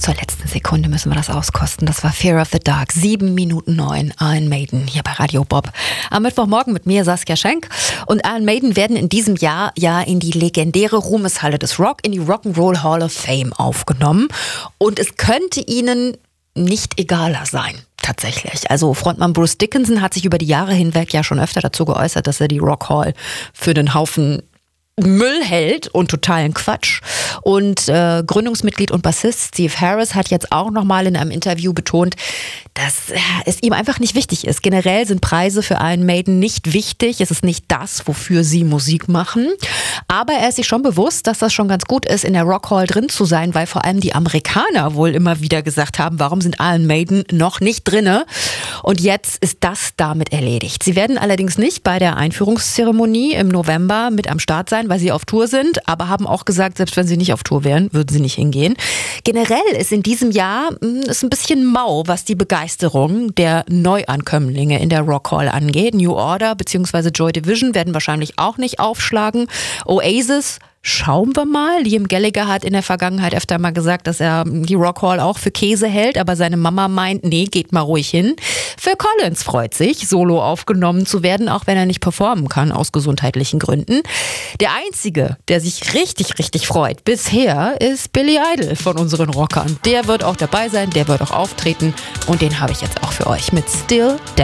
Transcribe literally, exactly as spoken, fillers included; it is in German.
zur letzten Sekunde müssen wir das auskosten. Das war Fear of the Dark, sieben Minuten neun, Iron Maiden hier bei Radio Bob. Am Mittwochmorgen mit mir, Saskia Schenk. Und Iron Maiden werden in diesem Jahr ja in die legendäre Ruhmeshalle des Rock, in die Rock'n'Roll Hall of Fame aufgenommen. Und es könnte ihnen nicht egaler sein. Tatsächlich. Also Frontmann Bruce Dickinson hat sich über die Jahre hinweg ja schon öfter dazu geäußert, dass er die Rock Hall für den Haufen Müll hält und totalen Quatsch. Und äh, Gründungsmitglied und Bassist Steve Harris hat jetzt auch nochmal in einem Interview betont, dass äh, es ihm einfach nicht wichtig ist. Generell sind Preise für Iron Maiden nicht wichtig. Es ist nicht das, wofür sie Musik machen. Aber er ist sich schon bewusst, dass das schon ganz gut ist, in der Rock Hall drin zu sein, weil vor allem die Amerikaner wohl immer wieder gesagt haben, warum sind Iron Maiden noch nicht drinne? Und jetzt ist das damit erledigt. Sie werden allerdings nicht bei der Einführungszeremonie im November mit am Start sein, weil sie auf Tour sind, aber haben auch gesagt, selbst wenn sie nicht auf Tour wären, würden sie nicht hingehen. Generell ist in diesem Jahr mh, ist ein bisschen mau, was die Begeisterung der Neuankömmlinge in der Rock Hall angeht. New Order bzw. Joy Division werden wahrscheinlich auch nicht aufschlagen. Oasis, schauen wir mal. Liam Gallagher hat in der Vergangenheit öfter mal gesagt, dass er die Rock Hall auch für Käse hält, aber seine Mama meint, nee, geht mal ruhig hin. Phil Collins freut sich, solo aufgenommen zu werden, auch wenn er nicht performen kann, aus gesundheitlichen Gründen. Der Einzige, der sich richtig, richtig freut bisher, ist Billy Idol von unseren Rockern. Der wird auch dabei sein, der wird auch auftreten und den habe ich jetzt auch für euch mit Still Down.